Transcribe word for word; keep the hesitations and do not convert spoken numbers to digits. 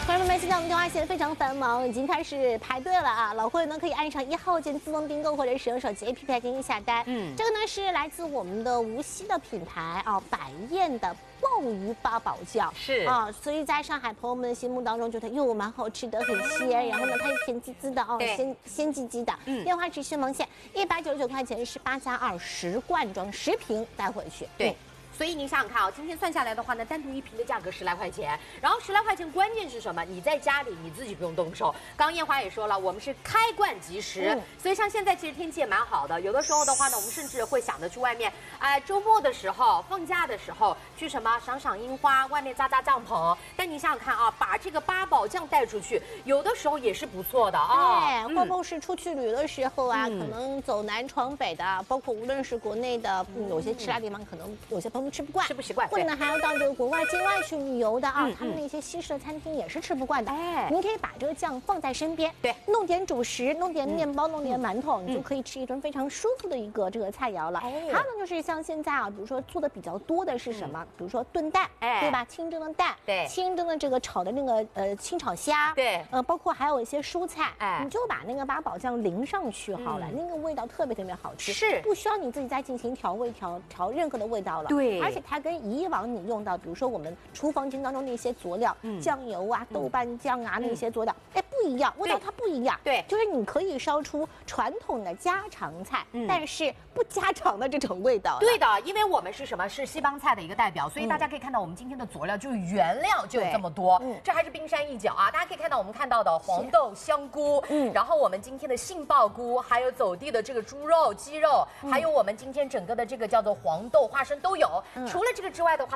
朋友们，现在我们电话线非常繁忙，已经开始排队了啊！老会呢可以按上一号键自动订购，或者使用手机 A P P 来进行下单。嗯，这个呢是来自我们的无锡的品牌啊，百宴的鲍鱼八宝酱是啊，所以在上海朋友们的心目当中，觉得哟蛮好吃的，很鲜，然后呢它又甜滋滋的哦，鲜鲜唧唧的。嗯，电话持续蒙线，一百九十九块钱是八加二十罐装十瓶带回去。 对。嗯，所以您想想看啊，今天算下来的话呢，单独一瓶的价格十来块钱，然后十来块钱，关键是什么？你在家里你自己不用动手。刚刚艳华也说了，我们是开罐即食，嗯、所以像现在其实天气也蛮好的，有的时候的话呢，我们甚至会想着去外面，哎、呃，周末的时候、放假的时候去什么赏赏樱花，外面扎扎帐篷。但你想想看啊，把这个八宝酱带出去，有的时候也是不错的啊。 对，或或是出去旅的时候啊，嗯、可能走南闯北的，包括无论是国内的，嗯、有些吃辣地方，可能有些朋友吃不惯， 吃不习惯。 或者呢，还要到这个国外境外去旅游的啊，嗯、他们那些西式的餐厅也是吃不惯的。哎，您可以把这个酱放在身边，对，弄点主食，弄点面包，嗯、弄点馒头，嗯、你就可以吃一顿非常舒服的一个这个菜肴了。哎，还有呢，就是像现在啊，比如说做的比较多的是什么？嗯、比如说炖蛋，哎，对吧？清蒸的蛋，对，清蒸的这个炒的那个呃清炒虾，对，呃，包括还有一些蔬菜，哎，你就把那个八宝酱淋上去好了，嗯、那个味道特别特别好吃，是不需要你自己再进行调味调调任何的味道了。对，而且它跟以往你用到，比如说我们厨房间当中那些佐料，嗯、酱油啊、豆瓣酱啊、嗯、那些佐料，哎，不一样，味道它不一样。对，就是你可以烧出传统的家常菜，嗯、但是不家常的这种味道。对的，因为我们是什么？是西帮菜的一个代表，所以大家可以看到我们今天的佐料就原料就有这么多，嗯、这还是冰山一角啊！大家可以看到我们看到的黄豆、香菇，嗯，然后我们今天的杏鲍菇，还有走地的这个猪肉、鸡肉，嗯、还有我们今天整个的这个叫做黄豆、花生都有。嗯、除了这个之外的话。